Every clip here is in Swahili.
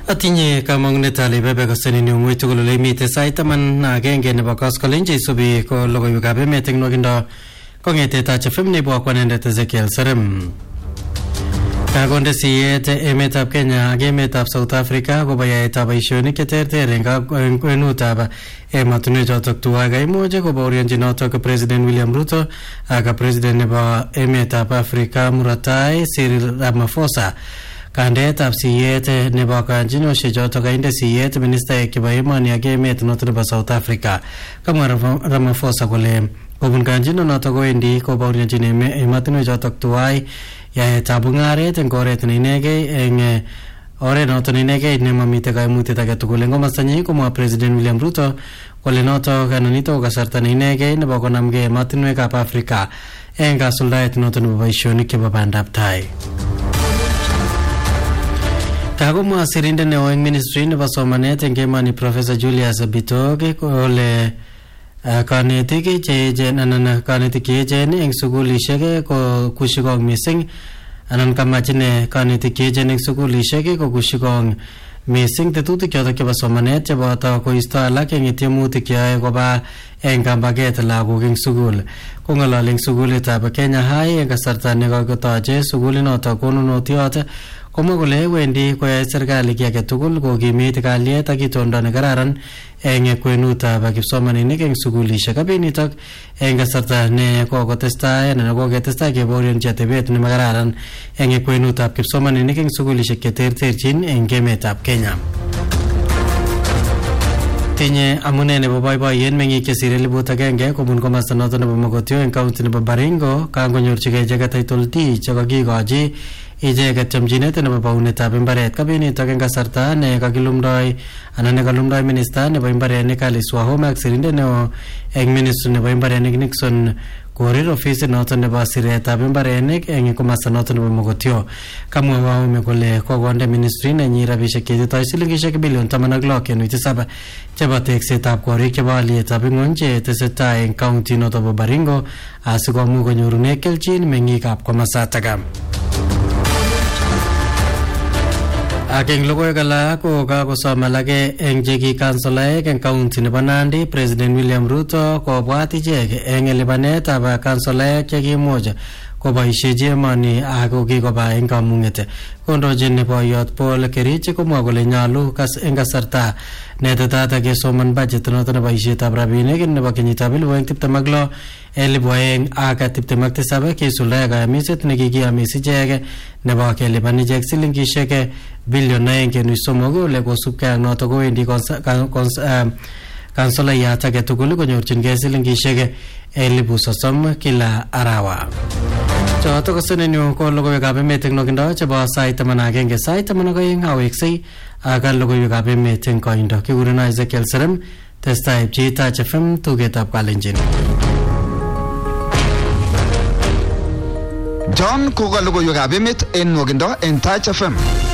Atinye kamang'unet ale bebe kosenini ung'oi tugul ole imite sait taman agenge nebo koskolen cheisubi ko logoiwekab emet eng nwokindo kong'ete Taach FM nebo akwanendet Ezekiel Serem. Kakonde siyet emetab Kenya ak emetab South Africa kobo yaetab boisionik cheterter eng kwenutab emotinwek chotok tuwai kaimuch kobaorionji notok President William Ruto ak President nebo emetab Africa murot tai Cyril Ramaphosa. Kandeetab siyet nebo kanjinoshek chotok kainde siyet ministaek chebo emoni ak emet notok nebo South Africa. Kamwa Ramaphosa kole kobun kanjino notok kowendi kobaorionjin emotinwek chotok tuwai yaetab mung'aret eng oret neinegei eng oret notok neinegei nemamite kaimutiet age tugul. Eng komostanyi komwa President William Ruto kole notok anan nito ko kasarta neinegei nebo konamgei emotinwekab Africa eng kasuldaet notok nebo boisionik chebo bandab tai. Kakomwa sirindet neo eng ministry nebo somanet eng emoni Professor Julius Bitok kole kanetik cheechen anan kanetik cheechen eng sukulishek ko kushikong mising anan kamachine kanetik cheechen eng sukulishek ko kushikong mising tetutik chotok chebo somanet cheboto koisto alak eng tiemutik cheyoe koba eng kambaget lagok eng sukul. Kong'ololi eng sukulitab Kenya High eng kasarta nekakitoche sukulinotok konunotiot komwa kole wendi koyae serikali ki age tugul kokimit kalyet ak itondo nekararan eng kwenutab kipsomaninik eng sukulishek. Abinitok eng kasarta ne kokotestai anan koketestai kebaorionji atebet nemakararan eng kwenutab kipsomaninik eng sukulishek cheterterchin eng emetab Kenya. Tinye amune nebo boiboiyet meng'ik chesire 1,000 kobun komasta noto nebo Mogotio eng kaunti nebo Baringo kangonyorchigei icheket title D chekakikochi icheket chomchinet nebo baunetab imbaret. Kabinitok eng kasarta ne kakilumdoi anan nekalumdoi minista nebo imbarenik Alice Wahome ak sirindet neo eng ministry nebo imbarenik Nixon Korir ofisit noto nebo siretab imbarenik eng komasta noto nebo Mogotio. Kamwa Wahome kole kokonde ministry nenyi rabishek cheititoi silingishek bilion 16.7 chebo teksetab korik chebo alyetab ing'ony che tesetai eng kaunti noto bo Baringo asikomuch konyorune kelchin meng'ikab komasatak. Ak eng logoiwek alak ko kakosom alake eng cheki kansolaek eng kaunti nebo Nandi President William Ruto kobwat ichek eng lipanetab kansolaek chekimuch koboisiechi emoni ak kikoba eng kamung'et. Kondochin boiyot Paul Kerich komwa kole nyalu eng kasarta netetat kesoman budget noto nebo boisietab rabinik nebo kenyitab 2026 2027 kisuldae kayamiset nekikiyamis ichek nebo kelipan ichek silingishek bilion 2.3 ole kosubkei ak noto kowendi kansolayat age tugul konyorchingei silingishek 30,000 kila arawa. Choto kosenenyu ko logoiwekab emet eng nwokindo chebo sait 11 sait 12 aweksei ak logoiwekab emet eng koindo. Kigurena Ezekiel Serem, testai pchi Taach FM tugetab Kalenjin. John koka logoiwekab emet eng nwokindo eng Taach FM.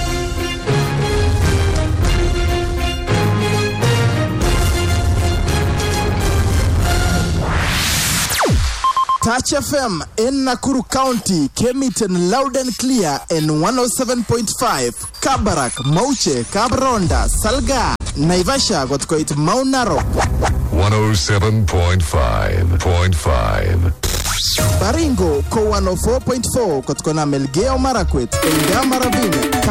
Taach FM in Nakuru County came it in loud and clear in 107.5. Kabarak, Mauche, Kabronda, Salga, Naivasha got quite Mount Narok. 107.5. Baringo ko 104.4 got kona Melgeo Marakwet, Elga Maravine.